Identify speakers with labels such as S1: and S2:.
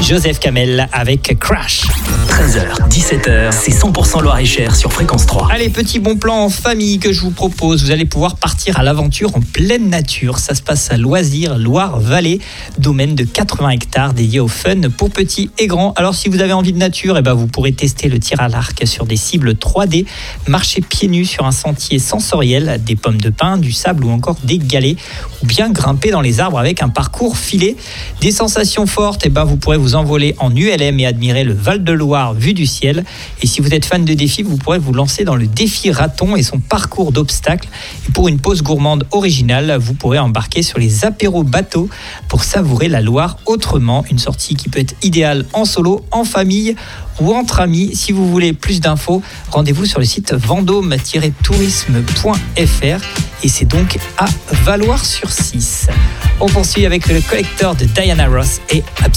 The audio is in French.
S1: Joseph Kamel avec Crash.
S2: 13h, 17h, c'est 100% Loir-et-Cher sur Fréquence 3.
S1: Allez, petit bon plan en famille que je vous propose. Vous allez pouvoir partir à l'aventure en pleine nature. Ça se passe à Loisirs, Loire-Vallée, domaine de 80 hectares dédié au fun pour petits et grands. Alors si vous avez envie de nature, vous pourrez tester le tir à l'arc sur des cibles 3D, marcher pieds nus sur un sentier sensoriel, des pommes de pin, du sable ou encore des galets, ou bien grimper dans les arbres avec un parcours filé. Des sensations fortes, vous pourrez vous envoler en ULM et admirer le Val-de-Loire vu du ciel. Et si vous êtes fan de défis, vous pourrez vous lancer dans le défi raton et son parcours d'obstacles. Et pour une pause gourmande originale, vous pourrez embarquer sur les apéros bateaux pour savourer la Loire autrement. Une sortie qui peut être idéale en solo, en famille ou entre amis. Si vous voulez plus d'infos, rendez-vous sur le site vendôme-tourisme.fr et c'est donc à Valoir-sur-Cisse. On poursuit avec le collecteur de Diana Ross et Upside.